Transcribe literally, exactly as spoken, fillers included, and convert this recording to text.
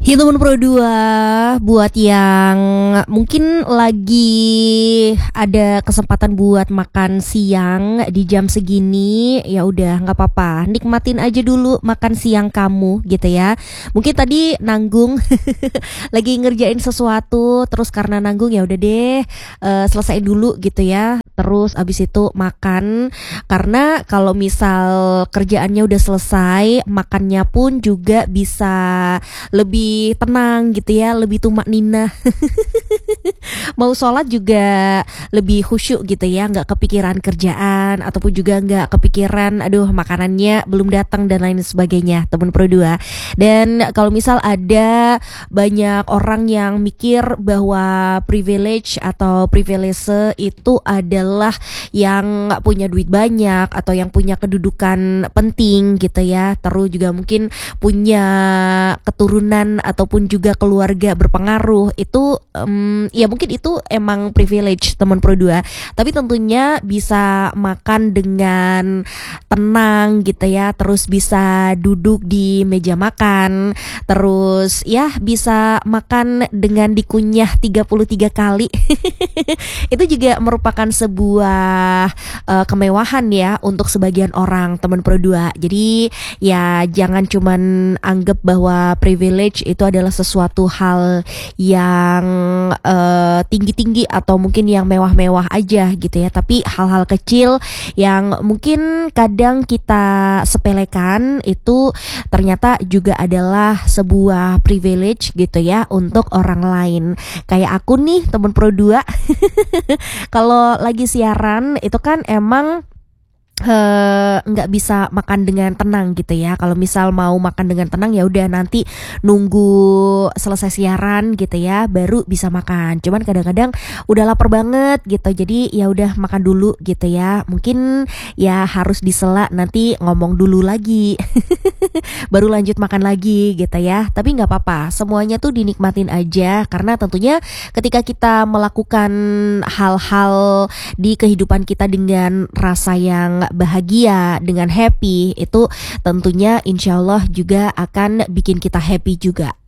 Ya teman Pro dua, buat yang mungkin lagi ada kesempatan buat makan siang di jam segini, ya udah nggak apa-apa, nikmatin aja dulu makan siang kamu gitu ya. Mungkin tadi nanggung lagi ngerjain sesuatu, terus karena nanggung ya udah deh uh, selesai dulu gitu ya. Terus abis itu makan, karena kalau misal kerjaannya udah selesai, makannya pun juga bisa lebih tenang gitu ya, lebih tumak nina. Mau sholat juga lebih khusyuk gitu ya, nggak kepikiran kerjaan ataupun juga nggak kepikiran aduh makanannya belum datang dan lain sebagainya, teman Pro dua. Dan kalau misal ada banyak orang yang mikir bahwa privilege atau privilege itu adalah yang punya duit banyak atau yang punya kedudukan penting gitu ya, terus juga mungkin punya keturunan ataupun juga keluarga berpengaruh, itu um, ya mungkin itu emang privilege teman Pro dua. Tapi tentunya bisa makan dengan tenang gitu ya, terus bisa duduk di meja makan, terus ya bisa makan dengan dikunyah tiga puluh tiga kali. Itu juga merupakan sebuah uh, kemewahan ya untuk sebagian orang, teman Pro dua. Jadi ya jangan cuman anggap bahwa privilege itu adalah sesuatu hal yang uh, tinggi-tinggi atau mungkin yang mewah-mewah aja gitu ya, tapi hal-hal kecil yang mungkin kadang kita sepelekan itu ternyata juga adalah sebuah privilege gitu ya untuk orang lain. Kayak aku nih teman Pro dua. Kalau lagi siaran itu kan emang Uh, nggak bisa makan dengan tenang gitu ya. Kalau misal mau makan dengan tenang ya udah nanti nunggu selesai siaran gitu ya baru bisa makan. Cuman kadang-kadang udah lapar banget gitu, jadi ya udah makan dulu gitu ya. Mungkin ya harus disela, nanti ngomong dulu lagi baru lanjut makan lagi gitu ya. Tapi nggak apa-apa, semuanya tuh dinikmatin aja, karena tentunya ketika kita melakukan hal-hal di kehidupan kita dengan rasa yang bahagia, dengan happy, itu tentunya insya Allah juga akan bikin kita happy juga.